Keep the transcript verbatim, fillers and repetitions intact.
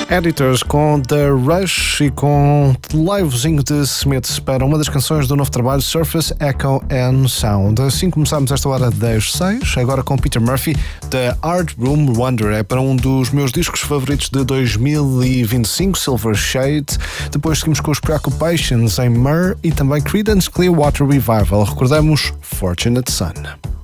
Editors com The Rush e com livezinho de Smiths para uma das canções do novo trabalho Surface, Echo and Sound. Assim começámos esta hora das seis, agora com Peter Murphy, The Art Room Wonder. É para um dos meus discos favoritos de dois mil e vinte e cinco, Silver Shade. Depois seguimos com os Preoccupations em Myrrh e também Creedence Clearwater Revival. Recordamos Fortunate Son.